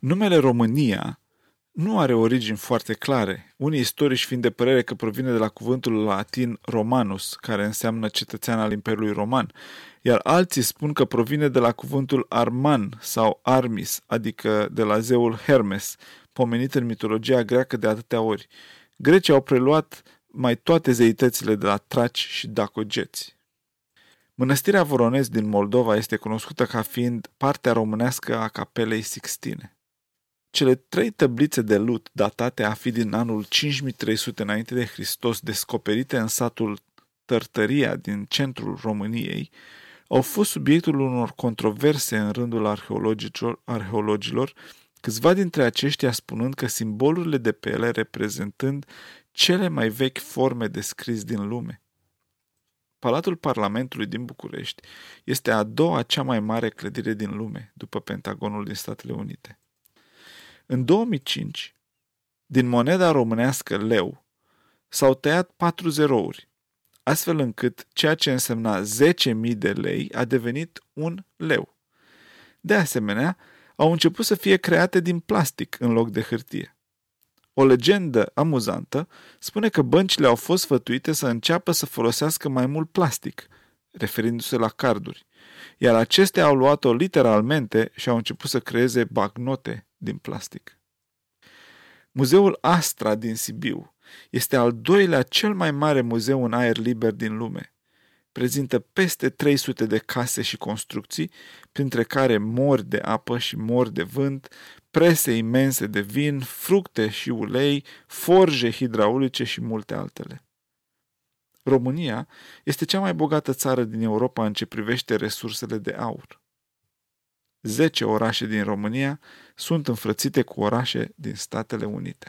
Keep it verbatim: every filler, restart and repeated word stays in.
Numele România nu are origini foarte clare, unii istorici fiind de părere că provine de la cuvântul latin Romanus, care înseamnă cetățean al Imperiului Roman, iar alții spun că provine de la cuvântul Arman sau Armis, adică de la zeul Hermes, pomenit în mitologia greacă de atâtea ori. Grecii au preluat mai toate zeitățile de la traci și dacogeți. Mănăstirea Voronezh din Moldova este cunoscută ca fiind partea românească a Capelei Sixtine. Cele trei tăblițe de lut, datate a fi din anul cinci mii trei sute înainte de Hristos, descoperite în satul Tărtăria din centrul României, au fost subiectul unor controverse în rândul arheologilor, arheologilor, câțiva dintre aceștia spunând că simbolurile de pe ele reprezentând cele mai vechi forme de scris din lume. Palatul Parlamentului din București este a doua cea mai mare clădire din lume, după Pentagonul din Statele Unite. În două mii cinci, din moneda românească leu, s-au tăiat patru zerouri, astfel încât ceea ce însemna zece mii de lei a devenit un leu. De asemenea, au început să fie create din plastic în loc de hârtie. O legendă amuzantă spune că băncile au fost sfătuite să înceapă să folosească mai mult plastic, referindu-se la carduri, iar acestea au luat-o literalmente și au început să creeze bancnote din plastic. Muzeul Astra din Sibiu este al doilea cel mai mare muzeu în aer liber din lume. Prezintă peste trei sute de case și construcții, printre care mori de apă și mori de vânt, prese imense de vin, fructe și ulei, forje hidraulice și multe altele. România este cea mai bogată țară din Europa în ce privește resursele de aur. Zece orașe din România sunt înfrățite cu orașe din Statele Unite.